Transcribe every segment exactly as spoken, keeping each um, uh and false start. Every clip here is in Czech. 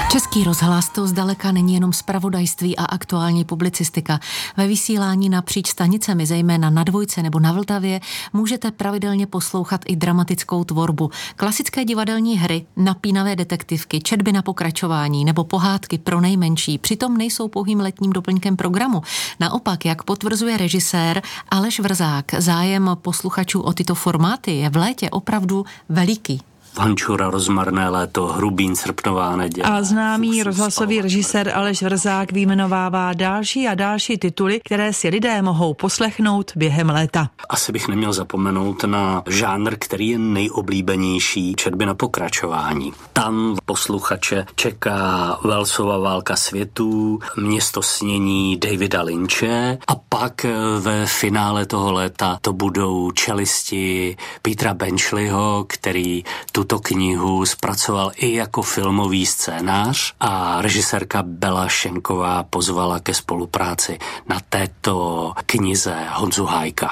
Český rozhlas to zdaleka není jenom zpravodajství a aktuální publicistika. Ve vysílání napříč stanicemi, zejména na Dvojce nebo na Vltavě, můžete pravidelně poslouchat i dramatickou tvorbu. Klasické divadelní hry, napínavé detektivky, četby na pokračování nebo pohádky pro nejmenší přitom nejsou pouhým letním doplňkem programu. Naopak, jak potvrzuje režisér Aleš Vrzák, zájem posluchačů o tyto formáty je v létě opravdu veliký. Vančura, Rozmarné léto, Hrubín, Srpnová neděle. A známý rozhlasový režisér Aleš Vrzák vyjmenovává další a další tituly, které si lidé mohou poslechnout během léta. Asi bych neměl zapomenout na žánr, který je nejoblíbenější, četby na pokračování. Tam posluchače čeká Wellsova Válka světů, Město snění Davida Lynche a pak ve finále toho léta to budou čelisti Petera Benchleyho, který tuto knihu zpracoval i jako filmový scénář a režisérka Bela Šenková pozvala ke spolupráci na této knize Honzu Hájka.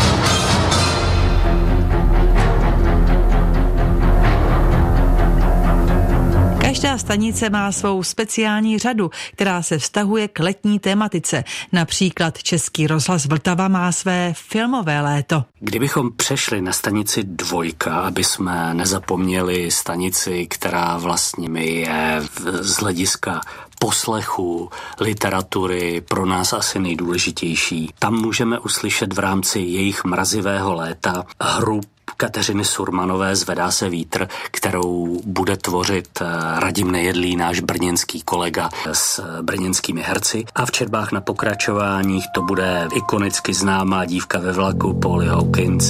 Každá stanice má svou speciální řadu, která se vztahuje k letní tematice. Například Český rozhlas Vltava má své filmové léto. Kdybychom přešli na stanici Dvojka, aby jsme nezapomněli stanici, která vlastně mi je z hlediska poslechu, literatury pro nás asi nejdůležitější. Tam můžeme uslyšet v rámci jejich mrazivého léta hru Kateřiny Surmanové Zvedá se vítr, kterou bude tvořit Radim Nejedlý, náš brněnský kolega s brněnskými herci. A v četbách na pokračováních to bude ikonicky známá Dívka ve vlaku Polly Hawkins.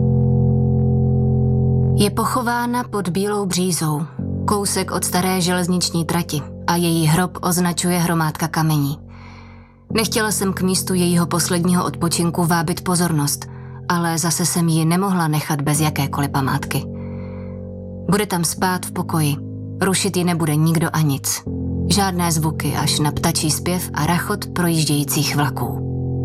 Je pochována pod Bílou břízou, kousek od staré železniční trati, a její hrob označuje hromádka kamení. Nechtěla jsem k místu jejího posledního odpočinku vábit pozornost, ale zase jsem ji nemohla nechat bez jakékoliv památky. Bude tam spát v pokoji, rušit ji nebude nikdo a nic. Žádné zvuky, až na ptačí zpěv a rachot projíždějících vlaků.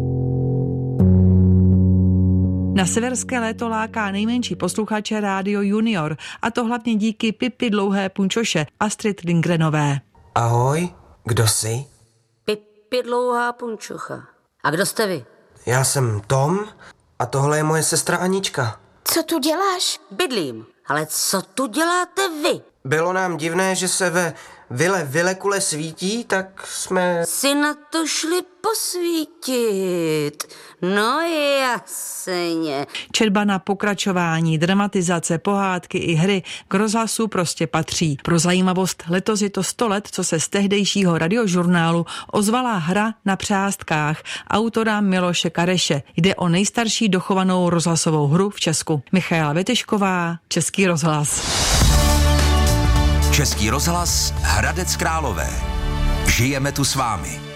Na severské léto láká nejmenší posluchače Rádio Junior, a to hlavně díky Pipi Dlouhé Punčoše Astrid Lindgrenové. Ahoj, kdo jsi? Pipi Dlouhá Punčocha. A kdo jste vy? Já jsem Tom a tohle je moje sestra Anička. Co tu děláš? Bydlím. Ale co tu děláte vy? Bylo nám divné, že se ve vile Vilekule svítí, tak jsme... Si na to šli posvítit. No jasně. Četba na pokračování, dramatizace, pohádky i hry k rozhlasu prostě patří. Pro zajímavost, letos je to sto let, co se z tehdejšího radiožurnálu ozvala Hra na přástkách autora Miloše Kareše. Jde o nejstarší dochovanou rozhlasovou hru v Česku. Michaela Vetešková, Český rozhlas. Český rozhlas Hradec Králové. Žijeme tu s vámi.